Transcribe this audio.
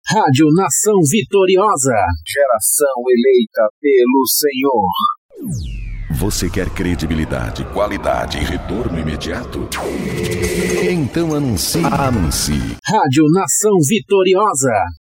Rádio Nação Vitoriosa. Geração eleita pelo Senhor. Você quer credibilidade, qualidade e retorno imediato? Então anuncie. Rádio Nação Vitoriosa.